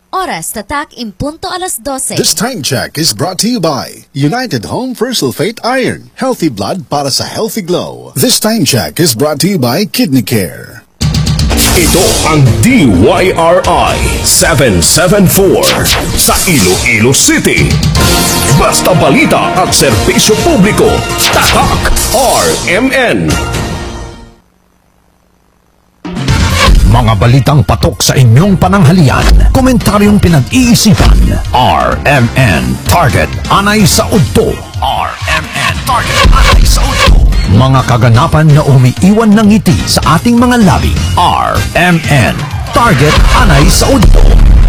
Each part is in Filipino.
Oras tatak impunto alas 12. This time check is brought to you by United Home for Sulfate Iron. Healthy blood para sa healthy glow. This time check is brought to you by Kidney Care. Ito ang DYRI 774 sa Iloilo City. Basta balita at serbisyo publiko. Tatak RMN. Mga balitang patok sa inyong pananghalian. Komentaryong pinag-iisipan. RMN Target Anay sa Udto. RMN Target Anay sa Udto. Mga kaganapan na umiiwan ng ngiti sa ating mga labi. RMN Target Anay sa Udto.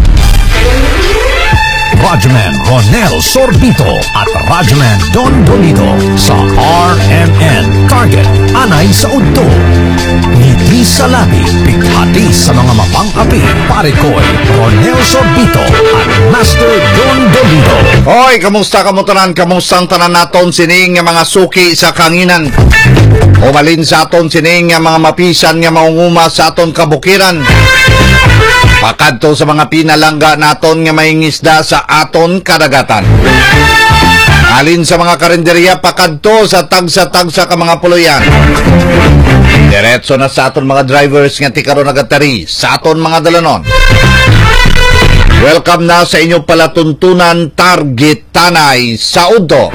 Radyoman Ronel Sorbito at Radyoman Don Dolido sa RMN Target Anay sa Udto. Ngiti sa labi, pighati sa mga mapang-api, Parekoy, Ronel Sorbito at Master Don Dolido. Hoy, kamusta kamutanan? Kamustang tanan naton sining nga mga suki sa kanginan. Umalin sa aton sining nga mga mapisan nga maunguma sa aton kabukiran. Pakadto sa mga pinalangga naton nga mahingisda sa aton kadagatan. Alin sa mga karinderya pakadto sa tagsa-tagsa ka mga puluyan. Diretso na sa aton mga drivers nga tikaron nagatari sa aton mga dalanon. Welcome na sa inyong palatuntunan Target Tanay sa Udto.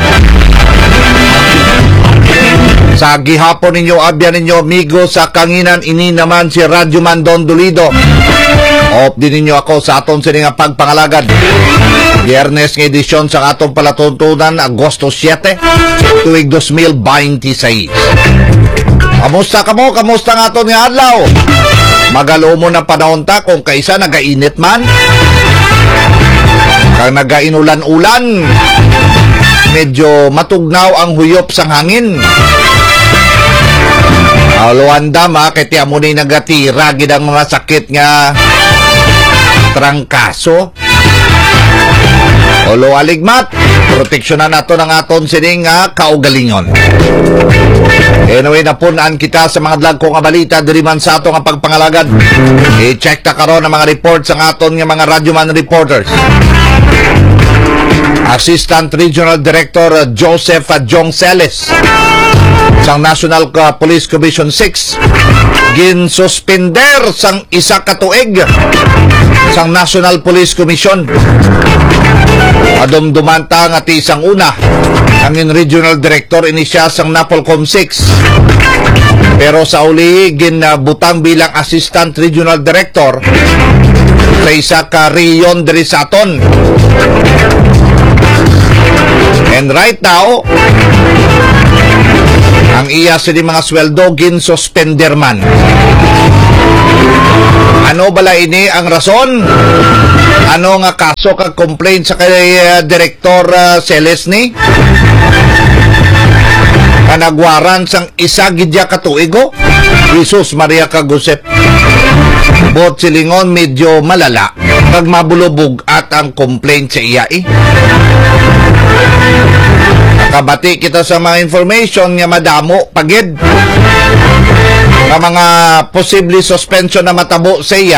Sa gihapon ninyo, abyan ninyo, amigo sa kanginan, ini naman si Radyoman Don Dolido. Off din ninyo ako sa aton sining pagpangalagad. Biyernes ng edisyon sa atong palatuntunan, Agosto 7, tuig 2026. Kamusta ka mo? Kamusta nga aton nga adlaw? Magalo mo na panahon ta kung kaisa nagainit man. Kang nagainulan-ulan. Medyo matugnaw ang huyop sang hangin. Luanda kay tiya mo na nagatira gid ang mga sakit nga trangkaso. Olo aligmat, proteksyonan nato ng aton sining kaugalingon. Anyway, napunaan kita sa mga dagko nga balita diri man sa ato nga pagpangalagad. I-check ta karon ang mga reports ang aton nga mga radyoman reporters. Assistant Regional Director Joseph Jongceles sang National Police Commission 6 ginsuspender sang isa ka tuig sang National Police Commission. Adumdumanta nga ti isang una ang Regional Director ini siya sang Napolcom 6. Pero sa uli ginbutang bilang Assistant Regional Director sa isa ka riyon diri sa aton. And right now, ang iya sa mga sweldo ginsuspender man. Ano bala ini ang rason? Ano nga kaso kag complaint sa kay Director Celes ni? Kanagwaran sang isa gidya katuigo? Jesus Maria Kagusep. Bot silingon medyo malala kag mabulubog at ang complaint sa iya Nakabati kita sa mga information nga madamo pagid nga mga posible suspension na matabo sa iya.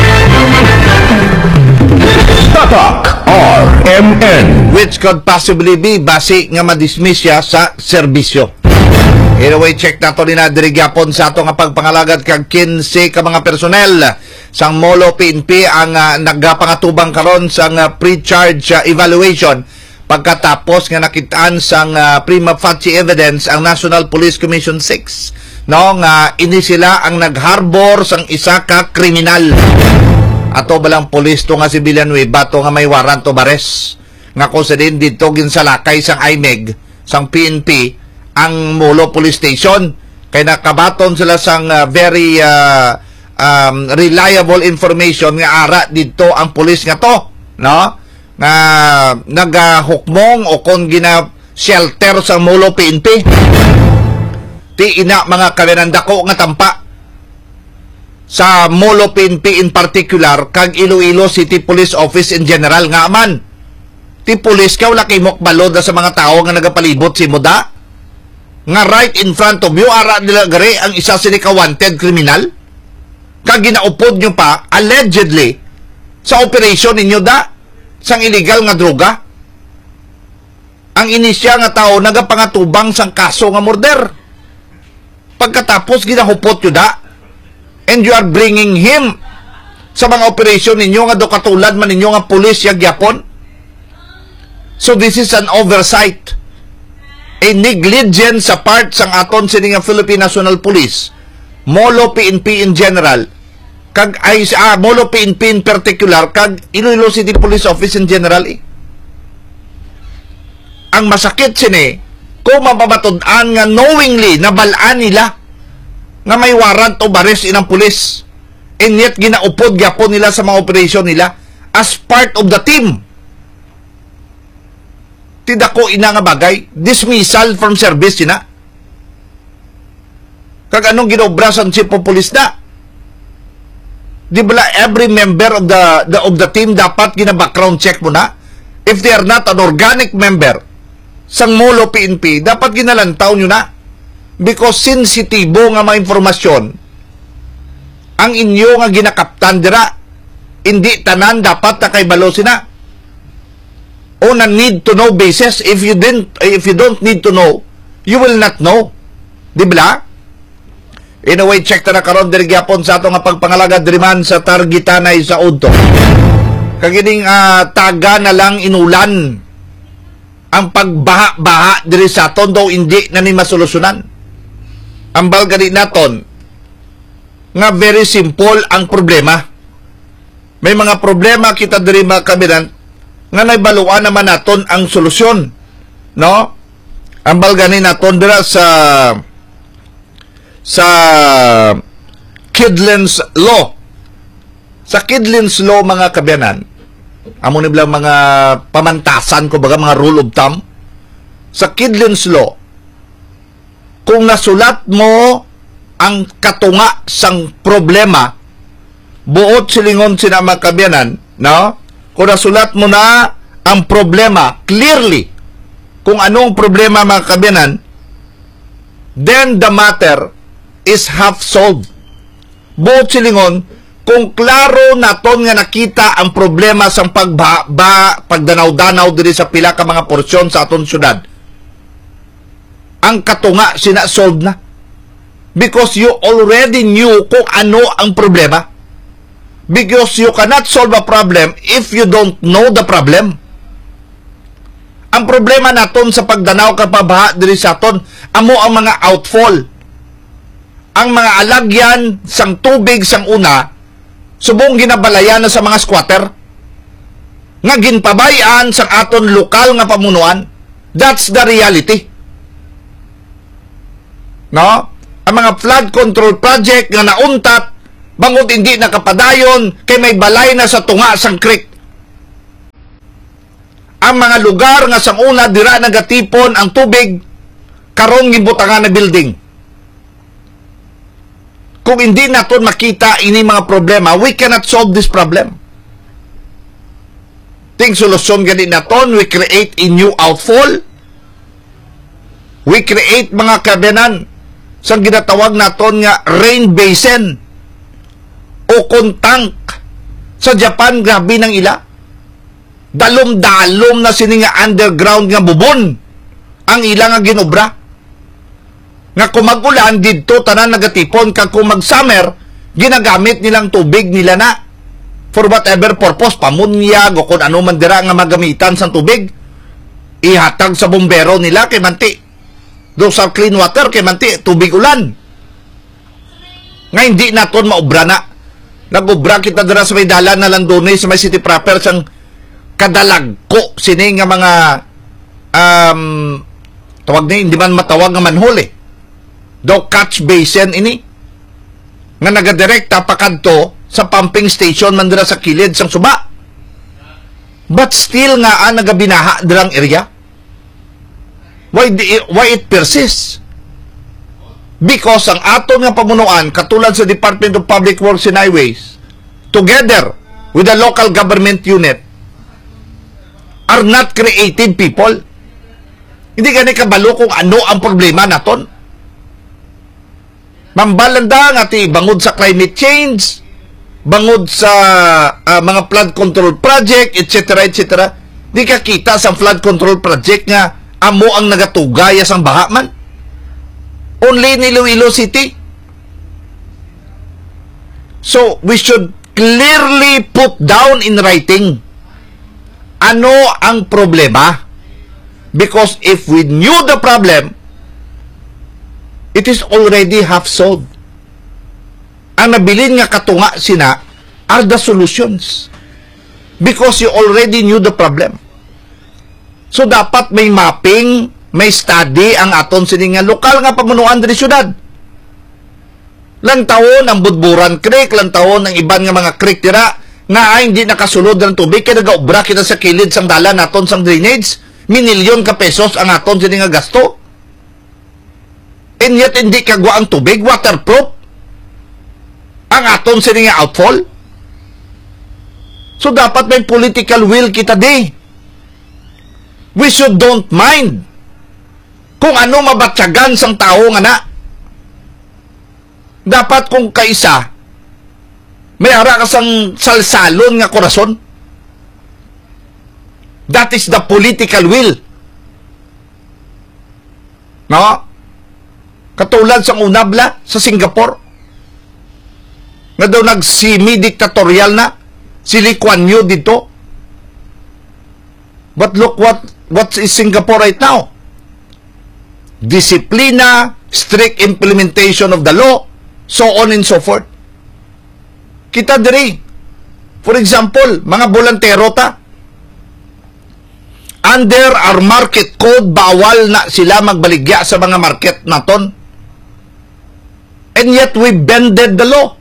Tatak RMN, which could possibly be basi nga madismiss siya sa serbisyo. Anyway, check nato ni na dirigyapon sa ato nga pagpangalagad kag 15 ka mga personel sang Molo PNP ang nagpangatubang karon sang pre-charge evaluation pagkatapos nga nakitaan sang prima facie evidence ang National Police Commission 6 no nga ini sila ang nagharbor sang isa ka kriminal. Ato balang pulis to nga si Villanueva to nga may warrant of arrest nga kung sa din dito ginsalakay sang IMEG sang PNP ang Molo Police Station kay nakabaton sila sang very reliable information nga ara dito ang pulis nga to no nga nagahukmong o kon gina shelter sa Molo PNP ti ina mga kalinandako nga tampa sa Molo PNP in particular kag Iloilo City Police Office in general nga man ti police ka wala kay mokbalod sa mga tao nga nagapalibot si muda nga right in front of you ara nila gari ang isa sini ka wanted criminal kag ginaupod nyo pa allegedly sa operation ninyo da sang illegal nga droga. Ang inisya nga tao nagapangatubang sang kaso nga murder. Pagkatapos ginahupot yun da, and you are bringing him sa mga operasyon ninyo nga do katulad man ninyo nga pulis yung Japon. So this is an oversight, a negligence sa part sang aton sini nga Philippine National Police, Molo PNP in general, kag ay Molo PNP in particular, kag Iloilo City Police Office in general. Ang masakit sini kung mapamatod-an nga knowingly nabalaan nila nga may warrant of arrest inang pulis, and yet ginaupod gyapon nila sa mga operasyon nila as part of the team. Tidak ko ina nga bagay, dismissal from service sina. Kag anong ginobra sa chief of police na? Di ba every member of the team dapat gina-background check mo na? If they are not an organic member sang Molo PNP, dapat ginalantaw nyo na. Because sensitibo nga mga informasyon ang inyo nga ginakaptan dira, hindi tanan dapat na kay balo sina. On a need to know basis. If you don't need to know, you will not know. Di ba? In a way, check ta na karon diri gyapon sa ato nga pagpangalaga diri man sa Targitanay sa Udto. Kagining taga na lang inulan ang pagbaha-baha diri sa aton, daw hindi na ni masolusyonan. Ang balgani naton nga very simple ang problema. May mga problema kita diri mga kabinan nga naibaluan naman naton ang solusyon, no? Ang balgani naton dira sa Kidlin's Law. Sa Kidlin's Law mga kabiyanan, amo ni bilang mga pamantasan ko baga mga rule of thumb. Sa Kidlin's Law, kung nasulat mo ang katunga sang problema, buot silingon sina mga kabiyanan, no? Kung nasulat mo na ang problema clearly, kung anong problema mga kabiyanan, then the matter is half solved. Buot silingon, kung klaro naton nga nakita ang problema sang pagdanaw-danaw diri sa pila ka mga porsyon sa aton syudad, ang katunga sina-solve na. Because you already knew kung ano ang problema. Because you cannot solve a problem if you don't know the problem. Ang problema naton sa pagdanaw ka pabaha diri sa aton, amo ang mga outfall. Ang mga alagyan sang tubig sang una, subong ginabalayan na sa mga squatter, nga ginpabayan sang aton lokal nga pamunuan. That's the reality. No? Ang mga flood control project nga nauntat, bangot hindi nakapadayon, kay may balay na sa tunga sang creek. Ang mga lugar nga sang una dira nagatipon ang tubig, karong gibutangan na building. Kung hindi naton makita ini mga problema, we cannot solve this problem. Ting solusyon gani naton, we create a new outfall. We create mga kabiyanan sang ginatawag naton nga rain basin o kontank. Sa Japan, grabe ng ila. Dalom-dalom na sini nga underground nga bubon ang ila nga ginobra. Nga kumagulan dito tanan nagatipon, kag kung mag-summer ginagamit nilang tubig nila na for whatever purpose, pamunyag o kung ano man dira nga magamitan sa tubig, ihatag sa bombero nila kay manti. Do sa clean water kay manti tubig ulan. Nga hindi naton maobra na. Nag-obra kita dira sa may dalan na Landone sa may city proper sang kadalagko sini nga mga tawag na hindi man matawag nga manhole. Do catch basin ini nga nagadirekta pakadto sa pumping station man dira sa kilid sang suba. But still nga nagabinaha dirang area. Why it persists? Because ang aton nga pamunuan, katulad sa Department of Public Works and Highways, together with the local government unit, are not creative people. Hindi gani kabalo kung ano ang problema naton. Mambalanda nga ti bangod sa climate change, bangod sa mga flood control project, etc., etc., di ka kita sa flood control project nga amo ang nagatugaya sang baha man. Only in Iloilo City. So, we should clearly put down in writing ano ang problema. Because if we knew the problem, it is already half solved. Ang nabilin nga katunga sina are the solutions. Because you already knew the problem. So, dapat may mapping, may study ang aton sining nga lokal nga pamunuan diri syudad. Lang taon ang Budburan Creek, lang taon ang iban nga mga creek tira nga ay hindi nakasulod ng tubig kaya nagaobra kita sa kilid sang dalan naton sang drainage. Minilyon ka pesos ang aton sining nga gasto. And yet hindi kagwa ang tubig, waterproof ang aton sining nga outfall. So dapat may political will kita di. We should don't mind kung ano mabatyagan sang tao nga na. Dapat kung kaisa may ara ka sang salsalon nga korason. That is the political will. No? Katulad sang unabla sa Singapore. Nga daw nag-semi-dictatorial na si Lee Kuan Yew dito. But look what is Singapore right now. Disiplina, strict implementation of the law, so on and so forth. Kita diri. For example, mga bolantero ta. Under our market code, bawal na sila magbaligya sa mga market naton. And yet we bended the law.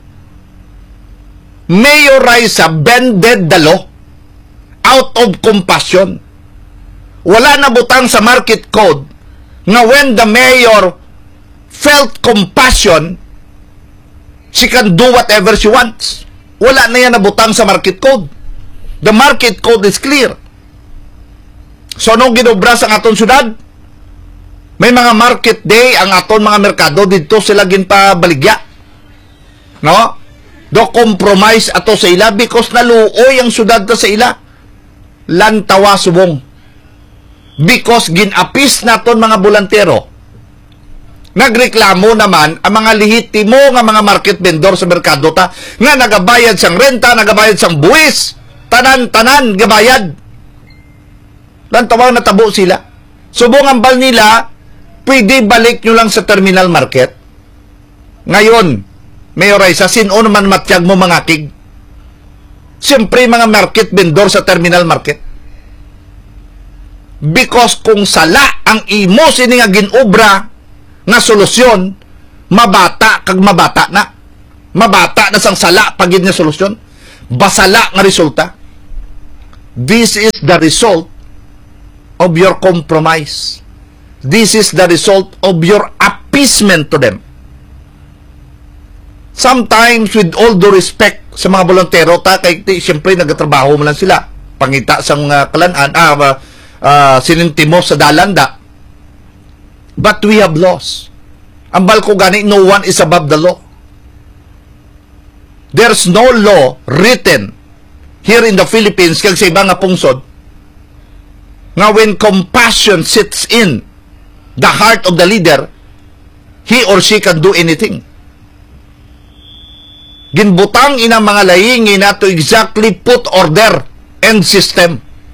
Mayor Raisa bended the law out of compassion. Wala na butang sa market code na when the mayor felt compassion, she can do whatever she wants. Wala na yan nabutang sa market code. The market code is clear. So, nung ginobra sa aton syudad, may mga market day ang aton mga merkado, dito sila ginpabaligya. No? Do compromise ato sa ila because naluoy ang syudad ta sa ila. Lantawa subong. Because ginapis naton mga bolantero. Nagreklamo naman ang mga lehitimo nga mga market vendor sa merkado ta nga nagabayad sang renta, nagabayad sang buwis, tanan-tanan gabayad. Lantawa natabo sila. Subong ang bal nila, pwede balik nyo lang sa terminal market. Ngayon, Mayor Raisa, sino naman matyag mo mga kig? Siyempre mga market vendor sa terminal market. Because kung sala ang imo sini nga ginobra nga solusyon, mabata kag mabata na. Mabata na sang sala pagid nga solusyon. Basala nga resulta. This is the result of your compromise. This is the result of your appeasement to them. Sometimes, with all due respect sa mga bolontero, kay siyempre nagatrabaho mo lang sila. Pangita sang kalanan, sinintimo sa dalanda. But we have laws. Ang balko gani, no one is above the law. There's no law written here in the Philippines kag sa ibang nga pungsod nga when compassion sits in the heart of the leader, he or she can do anything. Ginbutang ina mga layingi na to exactly put order and system.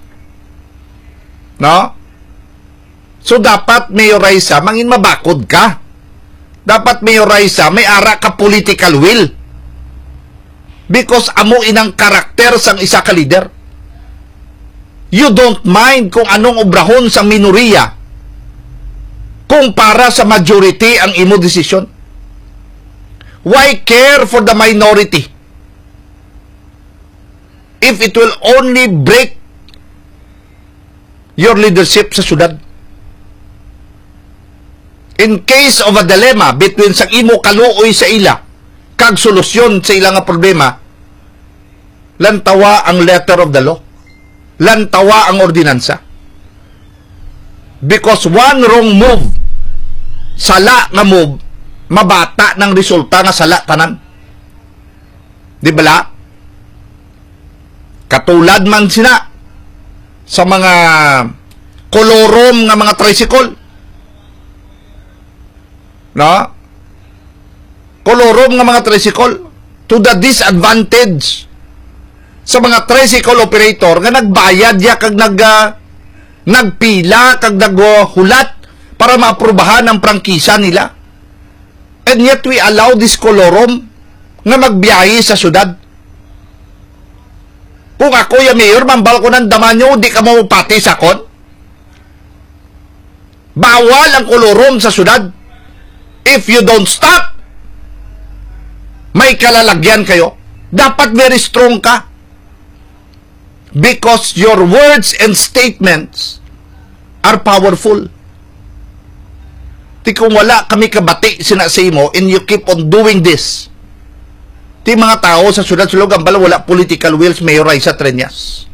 No? So, dapat, Mayor Raisa, mangin mabakod ka. Dapat, Mayor Raisa, may ara ka political will. Because amo inang karakter sang isa ka leader. You don't mind kung anong obrahon sa minoriya kung para sa majority ang imo desisyon. Why care for the minority if it will only break your leadership sa syudad? In case of a dilemma between sa imo kaluoy sa ila kag solusyon sa ilang problema, lantawa ang letter of the law. Lantawa ang ordinansa. Because one wrong move, sala nga move, mabata ng resulta nga sala tanan. Di ba? Katulad man sina sa mga kolorom nga mga tricycle. No? Kolorom nga mga tricycle to the disadvantage sa mga tricycle operator nga nagbayad ya kag nagpila kag naghulat para maaprubahan ang prangkisa nila. And yet we allow this kolorom nga magbiyahe sa syudad. Kung ako yung mayor, mambal ko ng dama nyo, di ka mamupati sa kon. Bawal ang kolorom sa syudad. If you don't stop, may kalalagyan kayo. Dapat very strong ka. Because your words and statements are powerful. Ti kung wala kami kabati sinasay mo and you keep on doing this, ti mga tao sa syudad-sulog ang bala wala political wills, Mayor Raisa Triñas.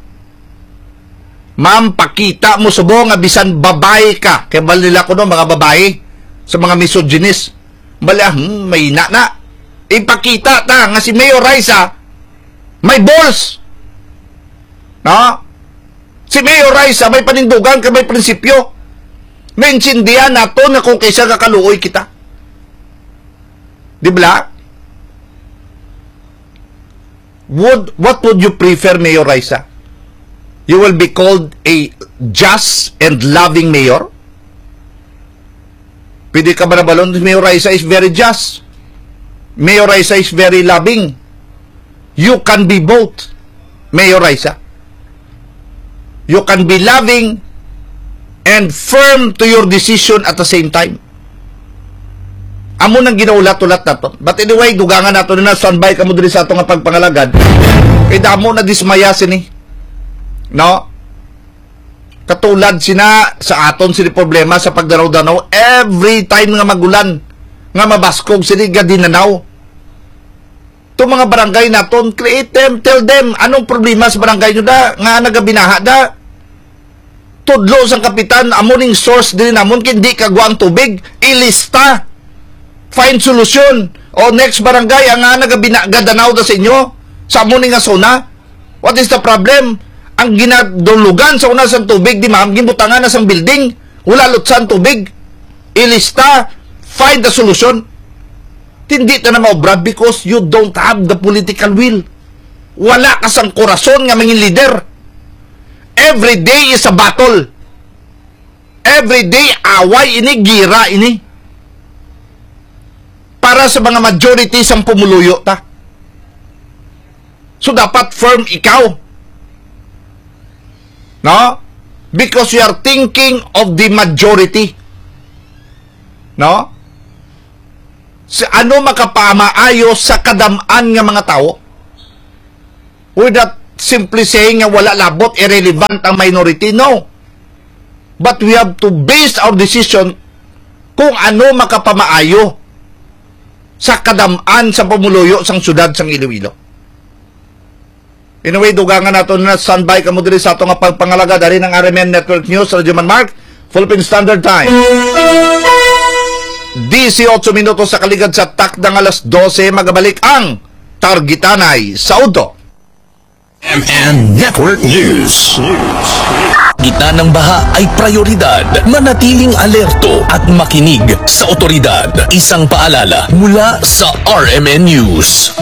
Ma'am, pakita mo subo nga bisan babae ka. Kaya bala nila ko no, mga babae sa mga misogynist. Bala, may na. Ipakita ta nga si Mayor Raisa may balls. No? Si Mayor Raisa may panindugan ka, may prinsipyo. May insindihan nato na kung kaysa kakaluoy kita. Di ba? What would you prefer, Mayor Raisa? You will be called a just and loving mayor? Pwede ka ba na balon? Mayor Raisa is very just. Mayor Raisa is very loving. You can be both, Mayor Raisa. You can be loving and firm to your decision at the same time. Amo nang ginaulat-ulat nato. But anyway, dugangan nato na standby kamo diri sa atong pagpangalagad. Kay damo na dismaya sini. No? Katulad sina sa aton sini problema sa pagdanaw-danaw every time nga magulan nga mabaskog sini gadinanaw. To mga barangay naton, create them, tell them anong problema sa barangay nyo da nga nagabinaha da. Tudlo sang kapitan amoning source din namon kindi kagwa ang tubig, ilista. Find solution. O next barangay ang nagabinagdanaw da sa inyo sa amoning nga zona. What is the problem? Ang ginadulugan sa una sang tubig di ma'am gibutangan na sang building, wala lutsan tubig. Ilista, find the solution. Hindi ta na maobra because you don't have the political will. Wala ka sang korason nga mangin leader. Every day is a battle. Every day away ini, gira ini. Para sa mga majority sang pumuluyo ta. So dapat firm ikaw. No? Because you are thinking of the majority. No? Ano makapamaayo sa kadamaan nga mga tao? Without simply saying nga wala labot, irrelevant ang minority. No. But we have to base our decision kung ano makapamaayo sa kadamaan sa pamuluyo sang syudad sang Iloilo. Anyway, dugangan nato na standby kamo diri sa atong pagpangalaga dari ng RMN Network News, Radyo Man Mark, Philippine Standard Time. 18 minutos sa kaligad sa takdang alas 12, magabalik ang Targitanay sa Udo. MN Network News. Gitna ng baha ay prioridad. Manatiling alerto at makinig sa otoridad. Isang paalala mula sa RMN News.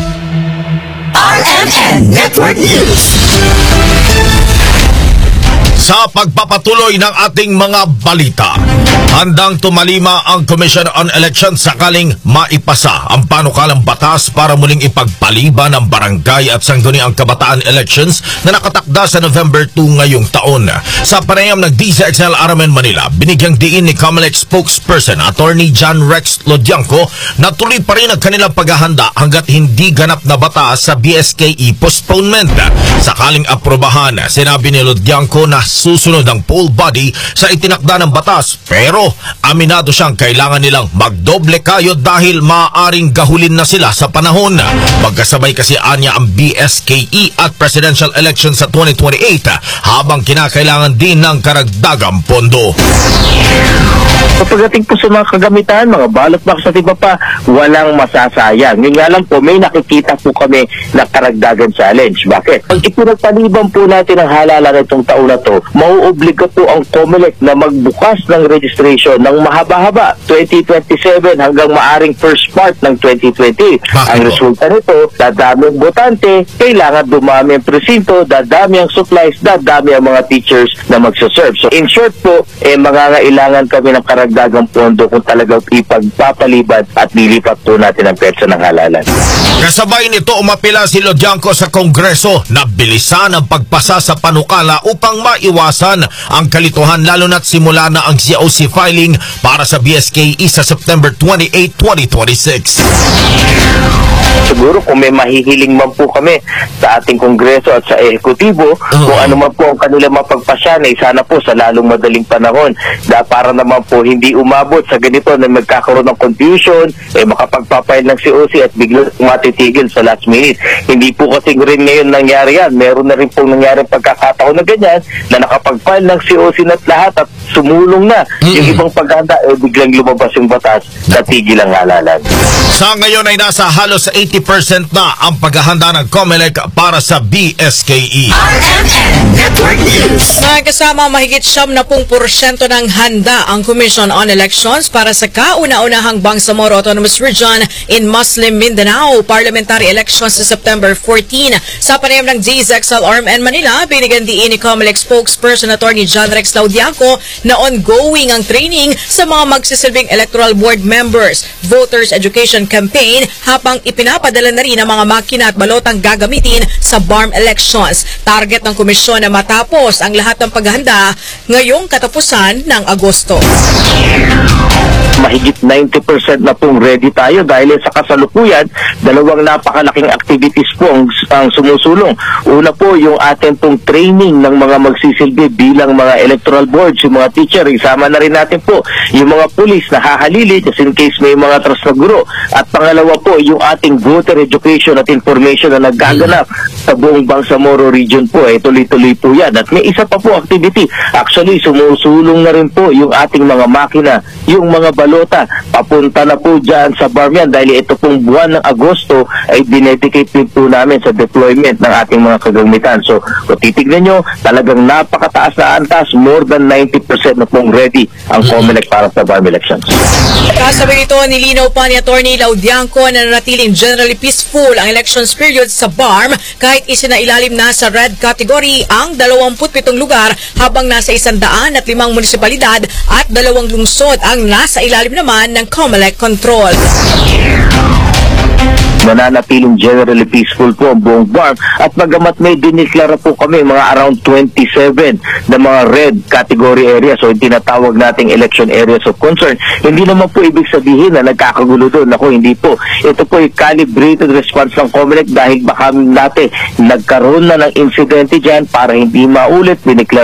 RMN Network News. Sa pagpapatuloy ng ating mga balita, handang tumalima ang Commission on Elections sakaling maipasa ang panukalang batas para muling ipagpaliban ang barangay at sangguniang kabataan elections na nakatakda sa November 2 ngayong taon. Sa panayam ng DZXL RMN Manila, binigyang diin ni COMELEC spokesperson Attorney John Rex Lodianco na tuloy pa rin ang kanilang paghahanda hanggat hindi ganap na batas sa BSKE postponement. Sakaling aprobahan, sinabi ni Lodianco na susunod ang poll body sa itinakda ng batas, pero aminado siyang kailangan nilang magdoble kayod dahil maaaring gahulin na sila sa panahon. Magkasabay kasi anya ang BSKE at presidential election sa 2028 habang kinakailangan din ng karagdagang pondo. So pagdating po sa mga kagamitan, mga ballot box at iba pa, walang masasayang. Yun nga lang po, may nakikita po kami na karagdagan challenge. Bakit? Pag ipinagpaliban po natin ang halalan itong taon na to, mauobliga po ang COMELEC na magbukas ng registration ng mahaba-haba 2027 hanggang maaring first part ng 2020. Ang resulta nito, dadami ang botante, kailangan dumami ang presinto, dadami ang supplies, dadami ang mga teachers na magsaserve. So in short po, mangangailangan kami ng karagdagang pondo kung talagang ipagpapaliban at lilipat po natin ang petsa ng halalan. Kasabay nito umapila si Lodianco sa Kongreso na bilisan ang pagpasa sa panukala upang maiwasan ang kalituhan lalo na't simula na ang COC filing para sa BSKE sa September 28, 2026. Siguro kung may mahihiling man po kami sa ating Kongreso at sa Ehekutibo, kung ano man po ang kanila mapagpasya, sana po sa lalong madaling panahon para naman po hindi umabot sa ganito na magkakaroon ng confusion, makapagpapail ng COC at biglang matitigil sa last minute. Hindi po kasi rin ngayon nangyari yan. Meron na rin pong nangyari pagkakataon na ganyan na nakapagpail ng COC na lahat at sumulong na. Yung ibang paghanda, biglang lumabas yung batas na tigil ang halalan. Sa ngayon ay nasa halos 80% na ang paghahanda ng COMELEC para sa BSKE. Kasama mahigit 70% ng handa ang Commission on Elections para sa kauna-unahang Bangsamoro Autonomous Region in Muslim Mindanao Parliamentary Elections sa September 14. Sa panayam ng DZXL-RMN Manila, binigyan diin ni COMELEC spokesperson Attorney John Rex Laudiaco na ongoing ang training sa mga magsisilbing electoral board members, voters education campaign habang ipinapadala na rin ang mga makina at balotang gagamitin sa BARM elections. Target ng komisyon na matapos ang lahat ng paghahanda ngayong katapusan ng Agosto. Mahigit 90% na pong ready tayo dahil sa kasalukuyan, dalawang napakalaking activities po ang sumusulong. Una po, yung atin pong training ng mga magsisilbi bilang mga electoral boards, yung mga teacher, isama na rin natin po yung mga pulis na hahalili just in case may mga atras na guro. At pangalawa po, yung ating voter education at information na nagaganap sa buong Bangsamoro region po. Tuloy-tuloy po yan. At may isa pa po activity. Actually, sumusulong na rin po yung ating mga makina, yung mga balota, papunta na po dyan sa BARM yan dahil ito pong buwan ng Agosto ay dinedicate din po namin sa deployment ng ating mga kagamitan. So, kung titignan nyo, talagang napakataas na antas, more than 90% na pong ready ang COMELEC para sa BARM elections. Kasabay ito, nilinaw pa ni Attorney Laudiaco na nanatiling generally peaceful ang elections period sa BARM kahit isinailalim na sa red category ang 27 lugar habang nasa 105 munisipalidad at 2 lungsod ang nasa ilalim naman ng COMELEC control. Mananatiling generally peaceful po ang buong BARM at bagamat may diniklara po kami mga around 27 na mga red category areas o tinatawag nating election areas of concern, hindi naman po ibig sabihin na nagkakagulo doon. Ako, hindi po. Ito po ay calibrated response ng COMELEC dahil baka natin nagkaroon na ng insidente dyan para hindi maulit. Diniklara